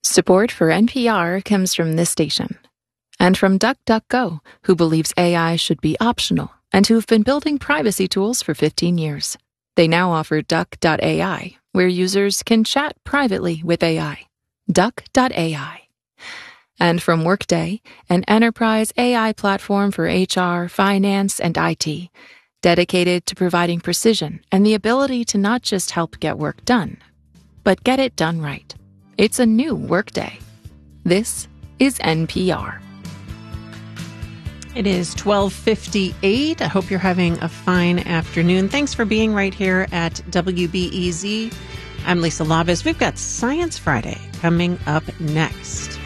Support for NPR comes from this station and from DuckDuckGo, who believes AI should be optional and who've been building privacy tools for 15 years. They now offer Duck.ai, where users can chat privately with AI. Duck.ai. And from Workday, an enterprise AI platform for HR, finance, and IT, dedicated to providing precision and the ability to not just help get work done, but get it done right. It's a new Workday. This is NPR. It is 12:58. I hope you're having a fine afternoon. Thanks for being right here at WBEZ. I'm Lisa Labus. We've got Science Friday coming up next.